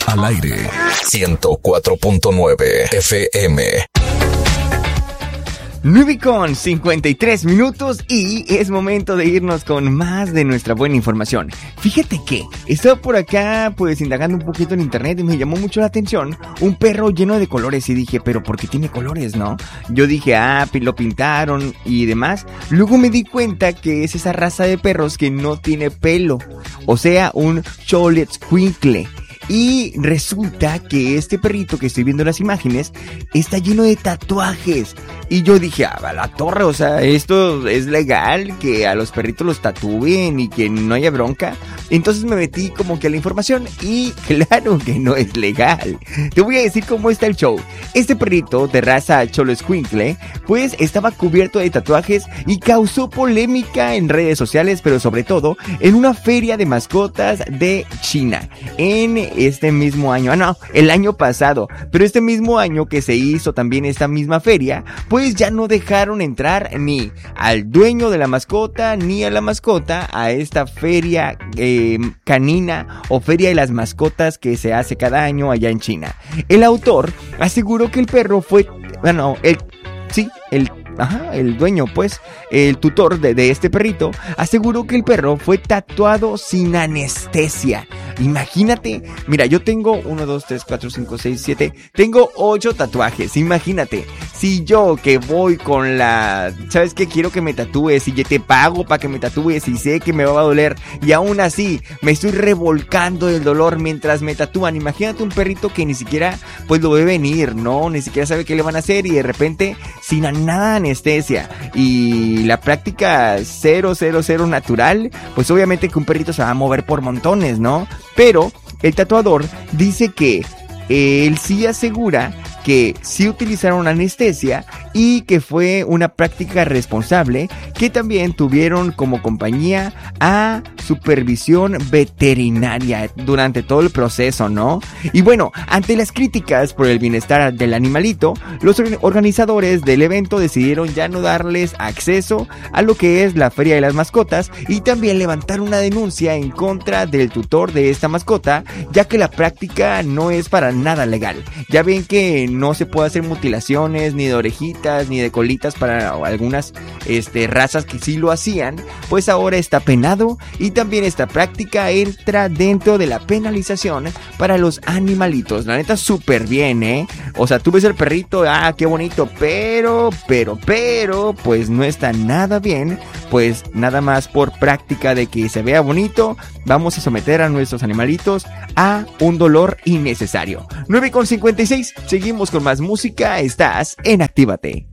Al aire, 104.9 FM. 9:53 y es momento de irnos con más de nuestra buena información. Fíjate que estaba por acá pues indagando un poquito en internet y me llamó mucho la atención un perro lleno de colores y dije, pero ¿por qué tiene colores, no? Yo dije, lo pintaron y demás. Luego me di cuenta que es esa raza de perros que no tiene pelo, o sea, un Xoloitzcuintle. Y resulta que este perrito que estoy viendo en las imágenes está lleno de tatuajes. Y yo dije, a la torre, o sea, esto es legal, que a los perritos los tatúen y que no haya bronca. Entonces me metí como que a la información y claro que no es legal. Te voy a decir cómo está el show. Este perrito de raza Xoloitzcuintle pues estaba cubierto de tatuajes y causó polémica en redes sociales, pero sobre todo en una feria de mascotas de China en este mismo año, el año pasado, pero este mismo año que se hizo también esta misma feria, pues ya no dejaron entrar ni al dueño de la mascota ni a la mascota a esta feria canina o feria de las mascotas que se hace cada año allá en China. El autor aseguró que el perro fue, el dueño, pues, el tutor de este perrito, aseguró que el perro fue tatuado sin anestesia. Imagínate, mira, yo tengo 1, 2, 3, 4, 5, 6, 7, tengo 8 tatuajes, imagínate. Si yo que voy con ¿sabes qué? Quiero que me tatúes y yo te pago para que me tatúes y sé que me va a doler y aún así me estoy revolcando del dolor mientras me tatúan. Imagínate un perrito que ni siquiera pues lo ve venir, ¿no? Ni siquiera sabe qué le van a hacer y de repente sin nada de anestesia y la práctica 000 natural, pues obviamente que un perrito se va a mover por montones, ¿no? Pero el tatuador dice que él sí asegura que sí utilizaron anestesia y que fue una práctica responsable, que también tuvieron como compañía a supervisión veterinaria durante todo el proceso, ¿no? Y bueno, ante las críticas por el bienestar del animalito, los organizadores del evento decidieron ya no darles acceso a lo que es la Feria de las Mascotas y también levantar una denuncia en contra del tutor de esta mascota, ya que la práctica no es para nada legal. Ya ven que no se puede hacer mutilaciones ni de orejitas ni de colitas para algunas razas que sí lo hacían, pues ahora está penado y también esta práctica entra dentro de la penalización para los animalitos. La neta súper bien, o sea, tú ves el perrito, qué bonito, pero pues no está nada bien, pues nada más por práctica de que se vea bonito, vamos a someter a nuestros animalitos a un dolor innecesario. 9:56, seguimos con más música, estás en Actívate.